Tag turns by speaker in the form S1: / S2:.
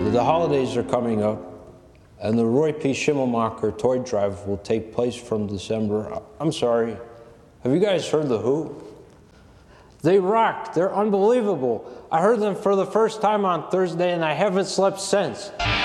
S1: The holidays are coming up, and the Roy P. Schimmelmacher toy drive will take place from December. I'm sorry, have you guys heard The Who? They rock, they're unbelievable. I heard them for the first time on Thursday and I haven't slept since.